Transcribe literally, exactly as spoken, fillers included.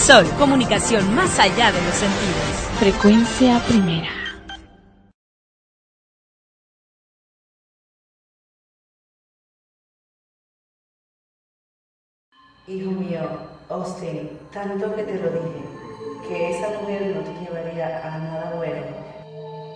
Sol, comunicación más allá de los sentidos. Frecuencia primera. Hijo mío, Austin, tanto que te lo dije, que esa mujer no te llevaría a nada bueno.